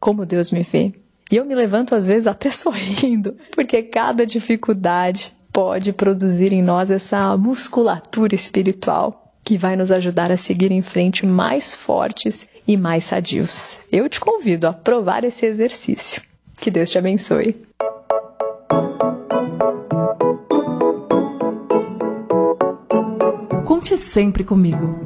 como Deus me vê. E eu me levanto às vezes até sorrindo, porque cada dificuldade pode produzir em nós essa musculatura espiritual que vai nos ajudar a seguir em frente mais fortes e mais sadios. Eu te convido a provar esse exercício. Que Deus te abençoe. Conte sempre comigo.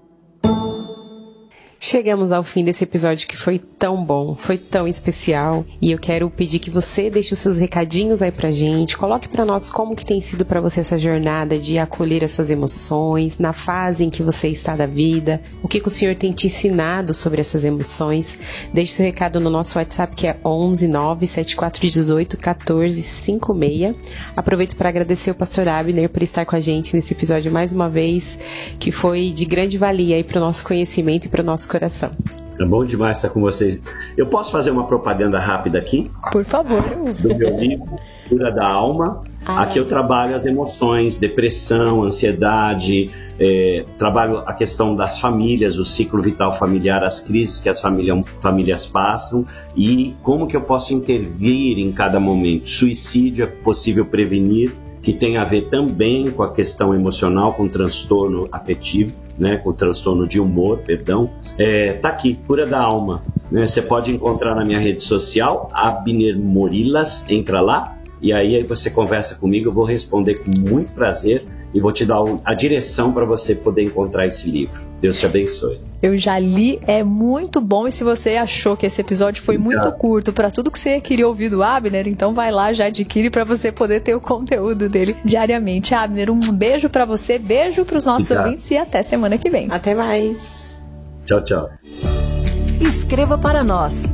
Chegamos ao fim desse episódio que foi tão bom, foi tão especial, e eu quero pedir que você deixe os seus recadinhos aí pra gente, coloque pra nós como que tem sido pra você essa jornada de acolher as suas emoções, na fase em que você está da vida, o que o Senhor tem te ensinado sobre essas emoções. Deixe seu recado no nosso WhatsApp, que é 11 97418 1456. Aproveito para agradecer o pastor Abner por estar com a gente nesse episódio mais uma vez, que foi de grande valia aí pro nosso conhecimento e pro nosso coração. É bom demais estar com vocês. Eu posso fazer uma propaganda rápida aqui? Por favor. Do meu livro, Cura da Alma. Aqui eu trabalho as emoções, depressão, ansiedade, trabalho a questão das famílias, o ciclo vital familiar, as crises que as famílias passam e como que eu posso intervir em cada momento. Suicídio é possível prevenir, que tem a ver também com a questão emocional, com transtorno afetivo, né, com transtorno de humor, perdão. Tá aqui, Cura da Alma. Né? Você pode encontrar na minha rede social, Abner Morilas, entra lá, e aí você conversa comigo, eu vou responder com muito prazer e vou te dar a direção para você poder encontrar esse livro. Deus te abençoe. Eu já li, é muito bom, e se você achou que esse episódio foi muito curto para tudo que você queria ouvir do Abner, então vai lá, já adquire para você poder ter o conteúdo dele diariamente. Abner, um beijo para você, beijo para os nossos ouvintes e até semana que vem. Até mais. Tchau, tchau. Escreva para nós,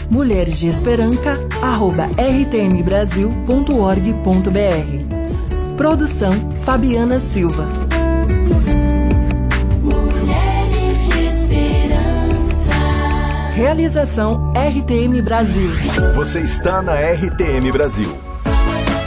mulheresdeesperanca@rtmbrasil.org.br. Produção Fabiana Silva. Mulheres de Esperança. Realização RTM Brasil. Você está na RTM Brasil.